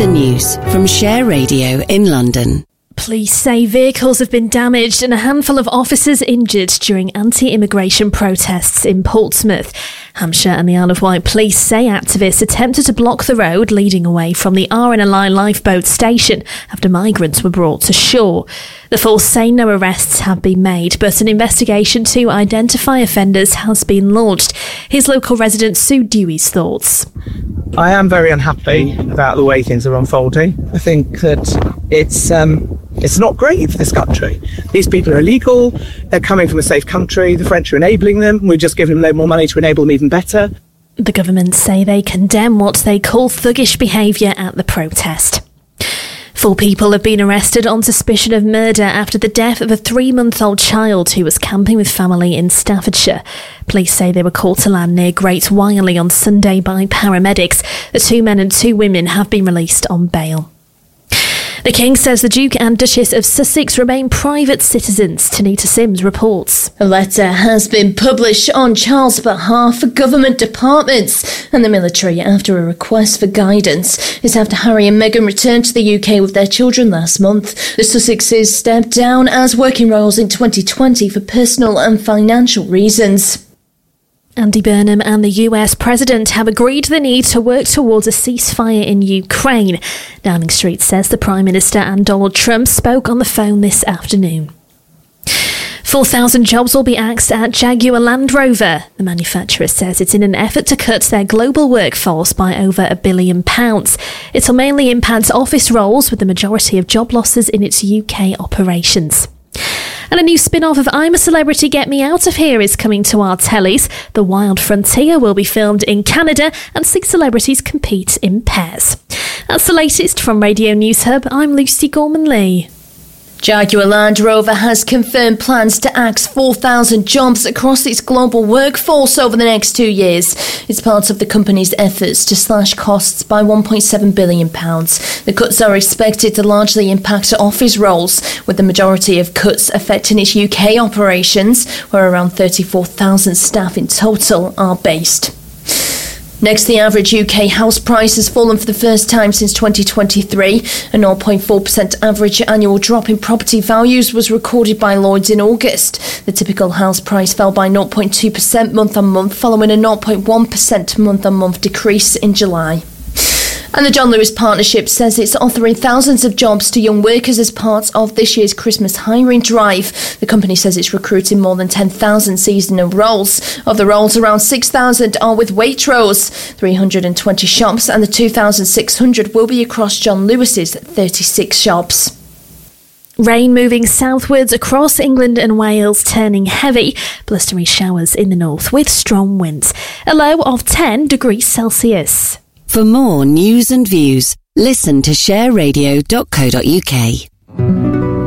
the news from Share Radio in London. Police say vehicles have been damaged and a handful of officers injured during anti-immigration protests in Portsmouth. Hampshire and the Isle of Wight police say activists attempted to block the road leading away from the RNLI lifeboat station after migrants were brought to shore. The force say no arrests have been made, but an investigation to identify offenders has been launched. Here's local resident Sue Dewey's thoughts. I am very unhappy about the way things are unfolding. I think that it's not great for this country. These people are illegal, they're coming from a safe country, the French are enabling them, we're just giving them a load more money to enable them even better. The government say they condemn what they call thuggish behaviour at the protest. 4 people have been arrested on suspicion of murder after the death of a 3-month-old child who was camping with family in Staffordshire. Police say they were called to land near Great Wyerley on Sunday by paramedics. The 2 men and 2 women have been released on bail. The King says the Duke and Duchess of Sussex remain private citizens. Tanita Sims reports. A letter has been published on Charles' behalf for government departments and the military after a request for guidance. It's after Harry and Meghan returned to the UK with their children last month. The Sussexes stepped down as working royals in 2020 for personal and financial reasons. Andy Burnham and the US President have agreed the need to work towards a ceasefire in Ukraine. Downing Street says the Prime Minister and Donald Trump spoke on the phone this afternoon. 4,000 jobs will be axed at Jaguar Land Rover. The manufacturer says it's in an effort to cut their global workforce by over £1 billion. It'll mainly impact office roles, with the majority of job losses in its UK operations. And a new spin-off of I'm a Celebrity, Get Me Out of Here is coming to our tellies. The Wild Frontier will be filmed in Canada and 6 celebrities compete in pairs. That's the latest from Radio News Hub. I'm Lucy Gorman-Lee. Jaguar Land Rover has confirmed plans to axe 4,000 jobs across its global workforce over the next 2 years. It's part of the company's efforts to slash costs by £1.7 billion. The cuts are expected to largely impact office roles, with the majority of cuts affecting its UK operations, where around 34,000 staff in total are based. Next, the average UK house price has fallen for the first time since 2023. A 0.4% average annual drop in property values was recorded by Lloyds in August. The typical house price fell by 0.2% month-on-month, following a 0.1% month-on-month decrease in July. And the John Lewis Partnership says it's offering thousands of jobs to young workers as part of this year's Christmas hiring drive. The company says it's recruiting more than 10,000 seasonal roles. Of the roles, around 6,000 are with Waitrose, 320 shops, and the 2,600 will be across John Lewis's 36 shops. Rain moving southwards across England and Wales, turning heavy. Blustery showers in the north with strong winds. A low of 10 degrees Celsius. For more news and views, listen to shareradio.co.uk.